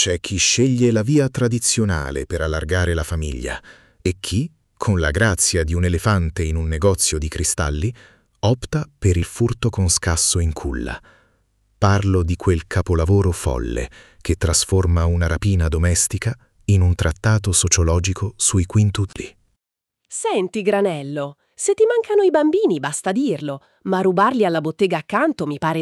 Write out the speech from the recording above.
C'è chi sceglie la via tradizionale per allargare la famiglia e chi, con la grazia di un elefante in un negozio di cristalli, opta per il furto con scasso in culla. Parlo di quel capolavoro folle che trasforma una rapina domestica in un trattato sociologico sui quintupli. Senti, Granello, se ti mancano i bambini basta dirlo, ma rubarli alla bottega accanto mi pare